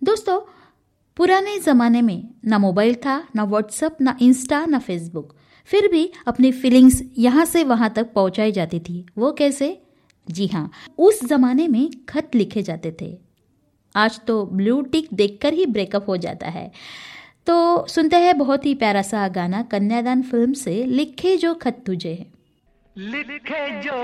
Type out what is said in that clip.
दोस्तों, पुराने ज़माने में ना मोबाइल था, ना व्हाट्सएप, ना इंस्टा, ना फेसबुक, फिर भी अपनी फीलिंग्स यहाँ से वहाँ तक पहुँचाई जाती थी। वो कैसे? जी हाँ, उस ज़माने में खत लिखे जाते थे। आज तो ब्लू टिक देखकर ही ब्रेकअप हो जाता है। तो सुनते हैं बहुत ही प्यारा सा गाना कन्यादान फिल्म से, लिखे जो खत तुझे। लिखे जो